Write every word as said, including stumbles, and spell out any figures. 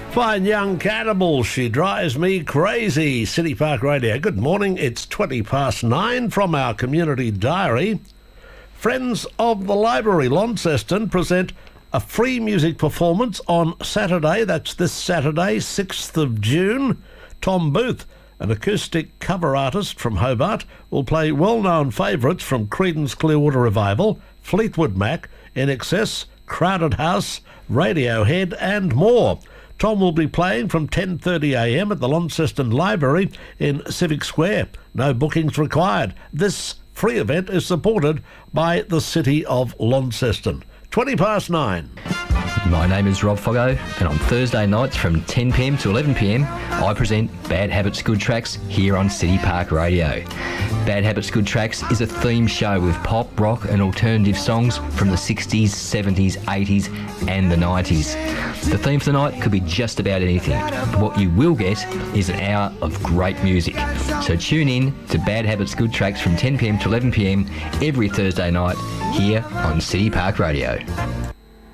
Fine young cannibal, she drives me crazy. City Park Radio. Good morning. It's twenty past nine from our community diary. Friends of the Library Launceston present a free music performance on Saturday. That's this Saturday, sixth of June. Tom Booth, an acoustic cover artist from Hobart, will play well-known favourites from Creedence Clearwater Revival, Fleetwood Mac, I N X S, Crowded House, Radiohead and more. Tom will be playing from ten thirty a m at the Launceston Library in Civic Square. No bookings required. This free event is supported by the City of Launceston. twenty past nine. My name is Rob Foggo, and on Thursday nights from ten p m to eleven p m, I present Bad Habits, Good Tracks here on City Park Radio. Bad Habits, Good Tracks is a theme show with pop, rock and alternative songs from the sixties, seventies, eighties and the nineties. The theme for the night could be just about anything, but what you will get is an hour of great music. So tune in to Bad Habits, Good Tracks from ten p m to eleven p m every Thursday night here on City Park Radio.